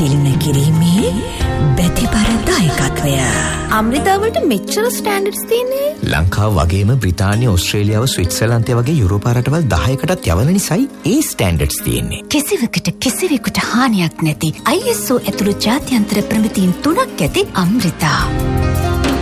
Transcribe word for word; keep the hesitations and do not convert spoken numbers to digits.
තිළින කිරීමේ බැතිබර දායකත්වය. අමෘතාවලට මෙච්චර ස්ටෑන්ඩඩ්ස් තියෙන්නේ. ලංකාව වගේම බ්‍රිතාන්‍ය, ඕස්ට්‍රේලියාව, ස්විට්සර්ලන්තය වගේ යුරෝපා රටවල් දහයකටත් යවන නිසායි ඒ ස්ටෑන්ඩඩ්ස් තියෙන්නේ. කිසිවකට කිසිවෙකුට හානියක් නැති I S O ඇතුළු ජාත්‍යන්තර ප්‍රමිතීන් තුනක් ඇති අමෘතා.